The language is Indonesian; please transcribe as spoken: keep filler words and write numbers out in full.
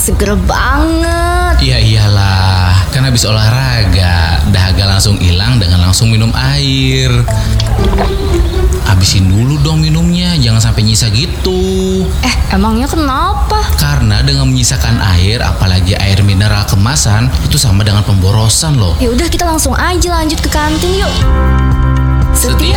seger banget. Ya iyalah, kan habis olahraga, dahaga langsung hilang dengan langsung minum air. Habisin dulu dong minumnya, jangan sampai nyisa gitu. Eh, emangnya kenapa? Karena dengan menyisakan air, apalagi air mineral kemasan, itu sama dengan pemborosan loh. Ya udah kita langsung aja lanjut ke kantin yuk. Setia